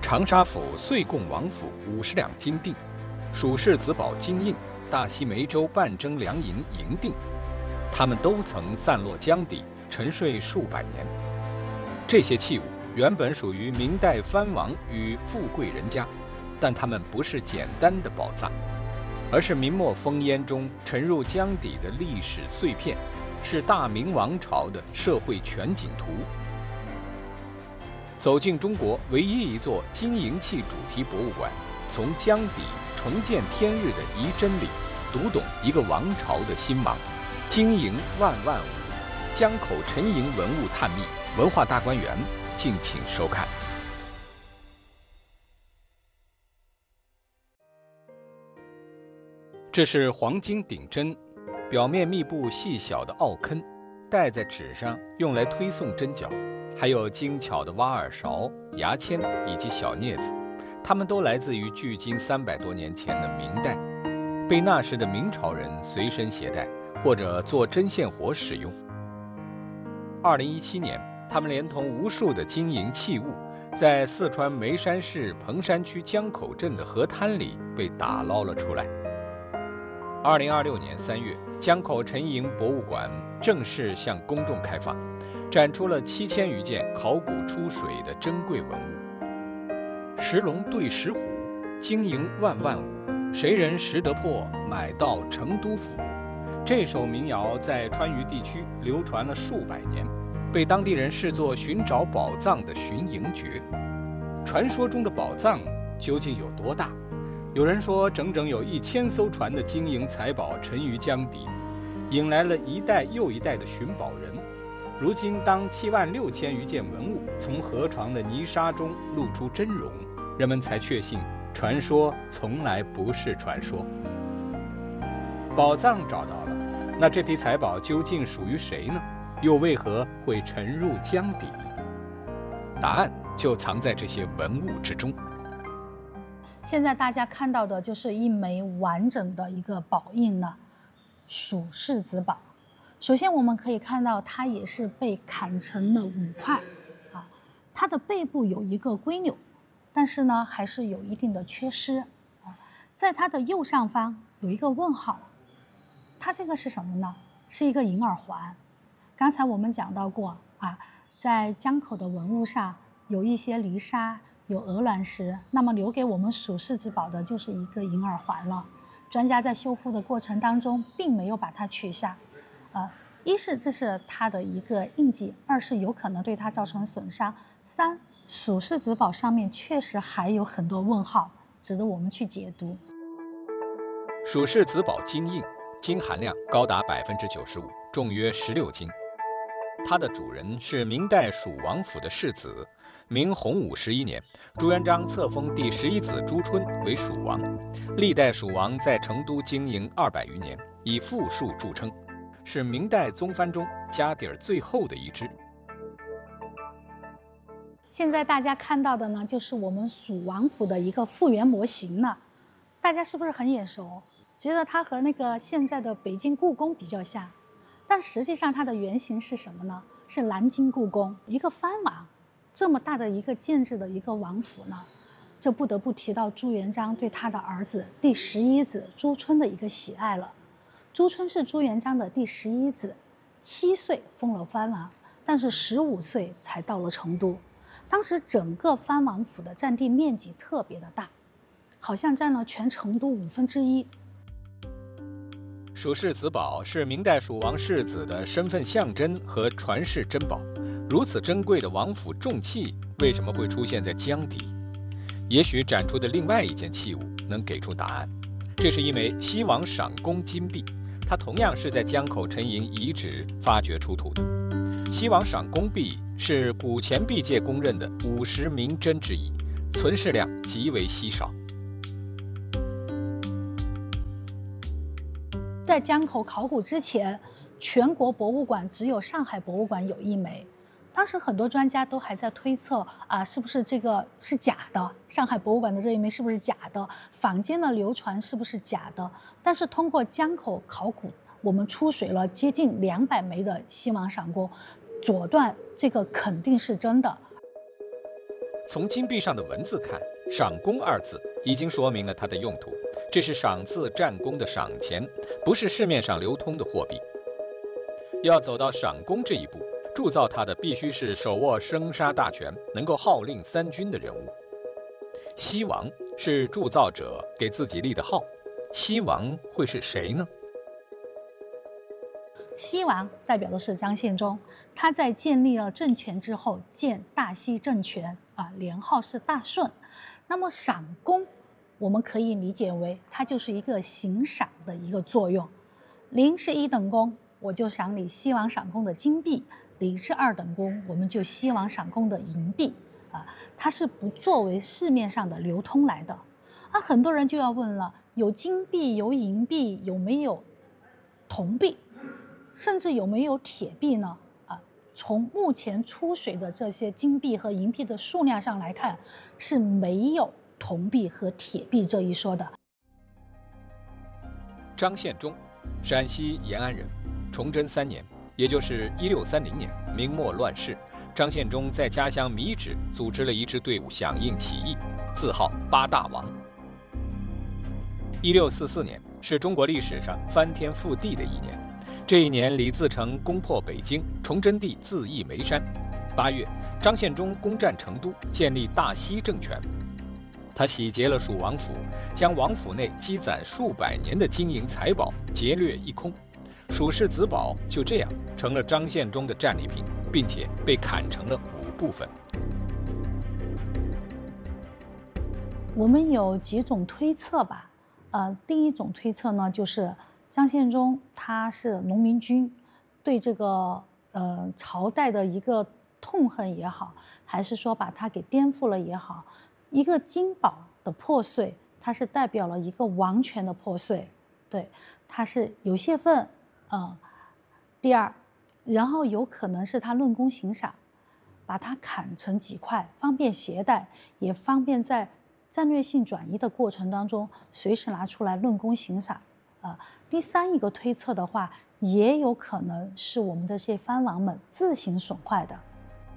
长沙府岁贡王府50两金锭，蜀氏子宝金印，大西梅州半征良银银锭，它们都曾散落江底，沉睡数百年。这些器物原本属于明代藩王与富贵人家，但它们不是简单的宝藏，而是明末烽烟中沉入江底的历史碎片，是大明王朝的社会全景图。走进中国唯一一座金银器主题博物馆，从江底重见天日的遗真里，读懂一个王朝的兴亡。金银万万物，江口沉银文物探秘，文化大观园，敬请收看。这是黄金顶针，表面密布细小的凹坑，戴在指上用来推送针脚，还有精巧的挖耳勺、牙签以及小镊子，它们都来自于距今300多年前的明代，被那时的明朝人随身携带或者做针线活使用。2017年，他们连同无数的金银器物，在四川眉山市彭山区江口镇的河滩里被打捞了出来。2026年3月，江口沉银博物馆正式向公众开放，展出了7000余件考古出水的珍贵文物。石龙对石虎，金银万万物，谁人识得破，买到成都府。这首民谣在川渝地区流传了数百年，被当地人视作寻找宝藏的寻银诀。传说中的宝藏究竟有多大？有人说，整整有1000艘船的金银财宝沉于江底，引来了一代又一代的寻宝人。如今，当76000余件文物从河床的泥沙中露出真容，人们才确信传说从来不是传说。宝藏找到了，那这批财宝究竟属于谁呢？又为何会沉入江底？答案就藏在这些文物之中。 现在大家看到的就是一枚完整的一个宝印呢，蜀氏子宝。首先我们可以看到，它也是被砍成了5块，它的背部有一个龟钮，但是呢还是有一定的缺失。在它的右上方有一个问号，它这个是什么呢？是一个银耳环。刚才我们讲到过在江口的文物上有一些泥沙，有鹅卵石，那么留给我们蜀氏子宝的就是一个银耳环了。专家在修复的过程当中并没有把它取下，一是这是它的一个印记，二是有可能对它造成损伤，三，蜀氏子宝上面确实还有很多问号，值得我们去解读。 蜀氏子宝金印，金含量高达95%，重约16斤。它的主人是明代蜀王府的世子，明洪武11年，朱元璋册封第11子朱春为蜀王。历代蜀王在成都经营200余年，以富庶著称，是明代宗藩中家底儿最厚的一支。 现在大家看到的呢，就是我们蜀王府的一个复原模型了，大家是不是很眼熟？觉得它和那个现在的北京故宫比较像，但实际上它的原型是什么呢？是南京故宫。一个藩王这么大的一个建制的一个王府呢，就不得不提到朱元璋对他的儿子第11子朱春的一个喜爱了。朱春是朱元璋的第11子，7岁封了藩王，但是15岁才到了成都。当时整个藩王府的占地面积特别的大，好像占了全成都1/5。 蜀氏子宝是明代蜀王世子的身份象征和传世珍宝。如此珍贵的王府重器为什么会出现在江底？也许展出的另外一件器物能给出答案。这是一枚西王赏功金币，它同样是在江口沉银遗址发掘出土的。西王赏功币是古钱币界公认的50名珍之一，存世量极为稀少。 在江口考古之前，全国博物馆只有上海博物馆有一枚。当时很多专家都还在推测是不是这个是假的？上海博物馆的这一枚是不是假的？坊间的流传是不是假的？但是通过江口考古，我们出水了接近200枚的西王赏功，佐断这个肯定是真的。 从金币上的文字看，赏功二字已经说明了它的用途，这是赏赐战功的赏钱，不是市面上流通的货币。要走到赏功这一步，铸造它的必须是手握生杀大权，能够号令三军的人物。西王是铸造者给自己立的号，西王会是谁呢？ 西王代表的是张献忠，他在建立了政权之后建大西政权年号是大顺。那么赏功，我们可以理解为它就是一个行赏的一个作用。您是一等功，我就赏你西王赏功的金币；你是二等功，我们就西王赏功的银币。它是不作为市面上的流通来的。很多人就要问了，有金币，有银币，有没有铜币？甚至有没有铁币呢？从目前出水的这些金币和银币的数量上来看，是没有铜币和铁币这一说的。 张献忠，陕西延安人，崇祯3年，也就是1630年，明末乱世，张献忠在家乡米脂组织了一支队伍响应起义，自号八大王。1644年是中国历史上翻天覆地的一年。这一年，李自成攻破北京，崇祯帝自缢眉山。8月，张献忠攻占成都，建立大西政权。他洗劫了蜀王府，将王府内积攒数百年的金银财宝劫掠一空。蜀氏子宝就这样成了张献忠的战利品，并且被砍成了5部分。 我们有几种推测吧。第一种推测呢，就是张献忠他是农民军，对这个朝代的一个痛恨也好，还是说把它给颠覆了也好，一个金宝的破碎，它是代表了一个王权的破碎，对，它是有泄愤，第二，然后有可能是他论功行赏，把它砍成几块，方便携带，也方便在战略性转移的过程当中随时拿出来论功行赏。第三一个推测的话，也有可能是我们这些藩王们自行损坏的。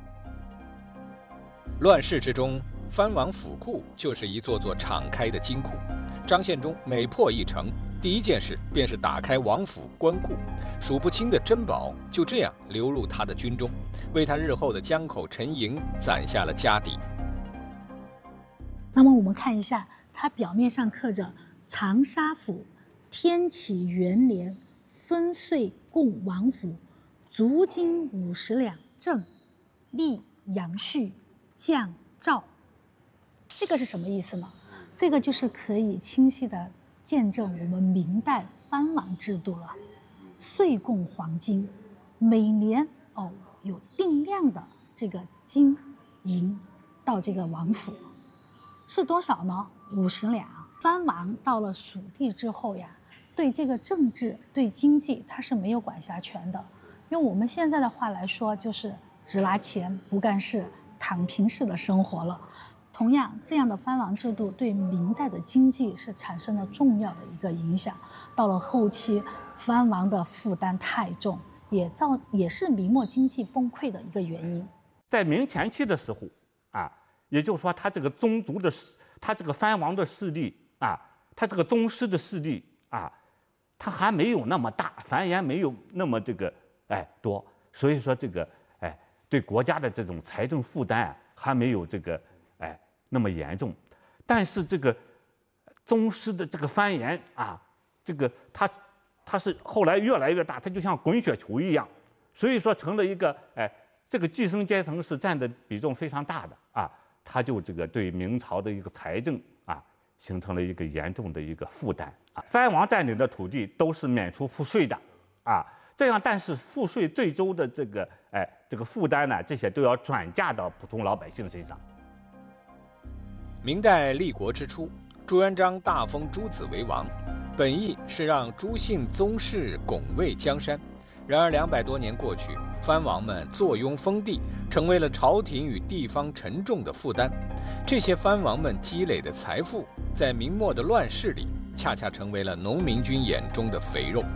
乱世之中，藩王府库就是一座座敞开的金库。张献忠每破一城，第一件事便是打开王府官库，数不清的珍宝就这样流入他的军中，为他日后的江口沉营攒下了家底。 那么我们看一下，它表面上刻着长沙府天启元年分岁供王府，足金50两正，立杨旭降诏。这个是什么意思呢？这个就是可以清晰的见证我们明代藩王制度了。岁供黄金，每年有定量的这个金银到这个王府，是多少呢？50两。藩王到了蜀地之后呀，对这个政治、对经济，他是没有管辖权的。用我们现在的话来说，就是只拿钱不干事，躺平式的生活了。同样，这样的藩王制度对明代的经济是产生了重要的一个影响。到了后期，藩王的负担太重，也是明末经济崩溃的一个原因。 在明前期的时候也就是说，他这个宗族的，他这个藩王的势力他这个宗室的势力他还没有那么大，繁衍没有那么多，所以说这个对国家的这种财政负担还没有这个那么严重。但是这个宗室的这个繁衍这个它是后来越来越大，它就像滚雪球一样，所以说成了一个这个继承阶层是占的比重非常大的它就这个对明朝的一个财政形成了一个严重的一个负担藩王占领的土地都是免除赋税的这样，但是赋税最终的这个负担呢，这些都要转嫁到普通老百姓身上。 明代立国之初，朱元璋大封朱子为王，本意是让朱姓宗室拱卫江山。然而200多年过去，藩王们坐拥封地，成为了朝廷与地方沉重的负担。这些藩王们积累的财富，在明末的乱世里，恰恰成为了农民军眼中的肥肉。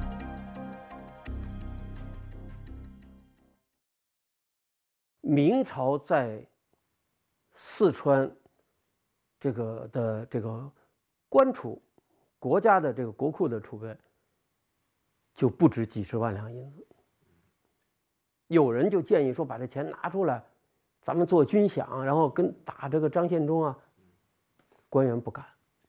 明朝在四川这个官储国家的这个国库的储备就不止几十万两银子。有人就建议说把这钱拿出来，咱们做军饷，然后跟打这个张献忠啊。官员不敢，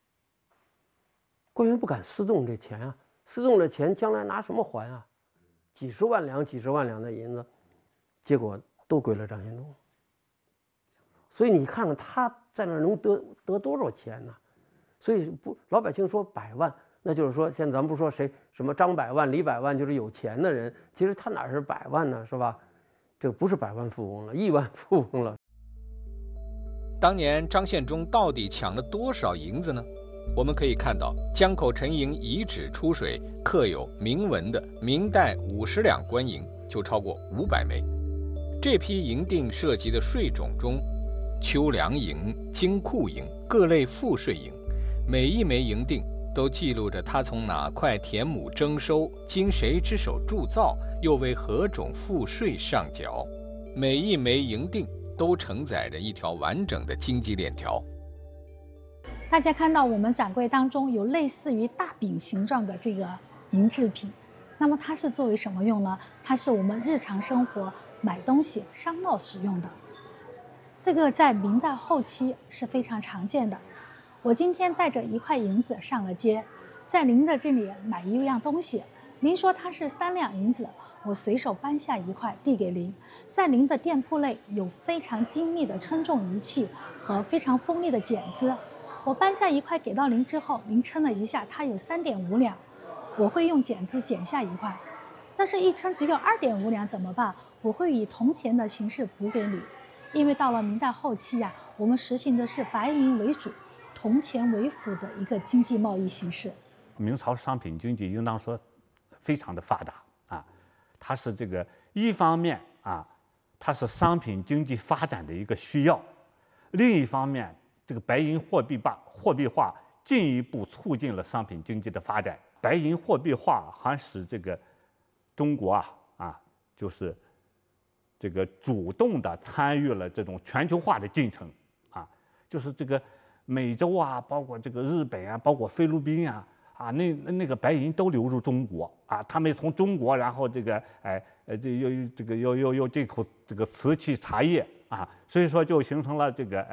官员不敢私动这钱啊，私动这钱将来拿什么还啊？几十万两的银子，结果都归了张献忠。所以你看看他在那儿能得多少钱呢？所以老百姓说100万，那就是说现在咱们不说谁什么张百万、李百万就是有钱的人，其实他哪是100万呢，是吧？这个不是百万富翁了，亿万富翁了。 当年张献忠到底抢了多少银子呢？我们可以看到江口陈营遗址出水刻有铭文的明代50两官银就超过500枚。这批银锭涉及的税种中，秋粮银、金库银、各类赋税银，每一枚银锭都记录着他从哪块田亩征收，经谁之手铸造，又为何种赋税上缴。每一枚银锭都承载着一条完整的经济链条。 大家看到我们展柜当中有类似于大饼形状的这个银制品，那么它是作为什么用呢？它是我们日常生活买东西商贸使用的。这个在明代后期是非常常见的。我今天带着1块银子上了街，在您的这里买一样东西，您说它是3两银子，我随手搬下1块递给您。在您的店铺内有非常精密的称重仪器和非常锋利的剪子，我搬下1块给到您之后，您称了一下，它有3.5两，我会用剪子剪下1块，但是一称只有2.5两怎么办？我会以铜钱的形式补给你，因为到了明代后期呀，我们实行的是白银为主，铜钱为辅的一个经济贸易形式。 明朝商品经济应当说非常的发达啊，它是这个一方面啊，它是商品经济发展的一个需要；另一方面，这个白银货币化进一步促进了商品经济的发展。白银货币化还使这个中国就是这个主动的参与了这种全球化的进程啊，就是这个美洲啊，包括这个日本啊，包括菲律宾那个白银都流入中国啊，他们从中国，然后这个又进口这个瓷器、茶叶啊，所以说就形成了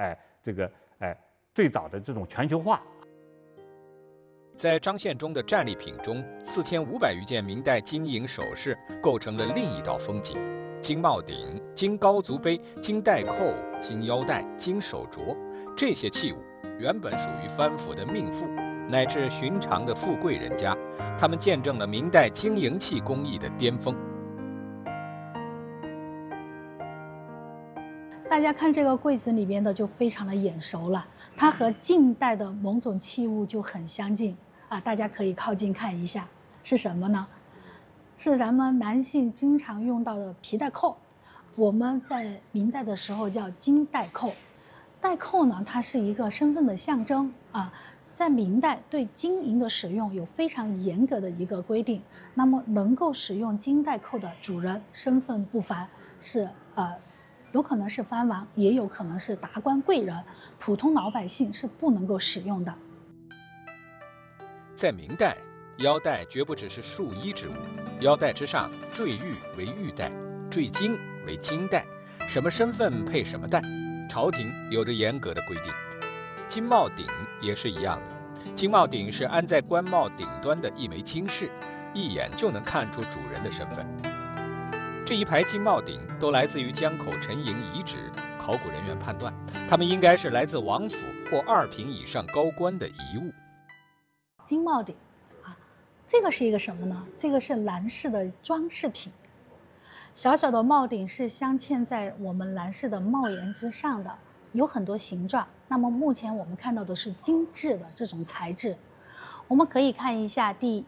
最早的这种全球化。 在张献忠的战利品中，4500余件明代金银首饰构成了另一道风景：金帽顶、金高足杯、金带扣、金腰带、金手镯，这些器物原本属于藩府的命妇，乃至寻常的富贵人家，他们见证了明代金银器工艺的巅峰。 大家看这个柜子里边的就非常的眼熟了，它和近代的某种器物就很相近啊，大家可以靠近看一下，是什么呢？是咱们男性经常用到的皮带扣，我们在明代的时候叫金带扣。带扣呢，它是一个身份的象征啊。在明代对金银的使用有非常严格的一个规定，那么能够使用金带扣的主人身份不凡，是有可能是藩王，也有可能是达官贵人，普通老百姓是不能够使用的。 在明代，腰带绝不只是束衣之物，腰带之上坠玉为玉带，坠金为金带，什么身份配什么带，朝廷有着严格的规定。金帽顶也是一样的，金帽顶是安在官帽顶端的一枚金饰，一眼就能看出主人的身份。这一排金帽顶都来自于江口陈营遗址，考古人员判断，它们应该是来自王府或2品以上高官的遗物。 金帽顶这个是一个什么呢？这个是男士的装饰品，小小的帽顶是镶嵌在我们男士的帽檐之上的，有很多形状。那么目前我们看到的是精致的这种材质。我们可以看一下第